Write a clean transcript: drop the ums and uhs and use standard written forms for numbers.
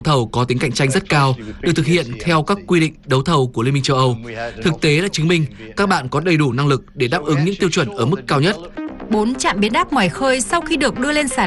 thầu có tính cạnh tranh rất cao, được thực hiện theo các quy định đấu thầu của Liên minh châu Âu. Thực tế đã chứng minh các bạn có đầy đủ năng lực để đáp ứng những tiêu chuẩn ở mức cao nhất. 4 trạm biến áp ngoài khơi sau khi được đưa lên sàn